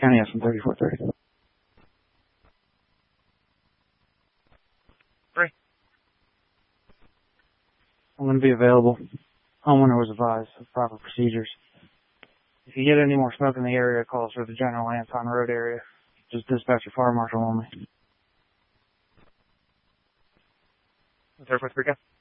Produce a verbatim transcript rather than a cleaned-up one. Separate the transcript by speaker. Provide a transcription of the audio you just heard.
Speaker 1: County S one thirty-four thirty.
Speaker 2: Three.
Speaker 1: I'm going to be available. Homeowner was advised of proper procedures. If you get any more smoke in the area, call us for the general Anton Road area. Just dispatch your fire marshal only.
Speaker 2: Zero four three, go.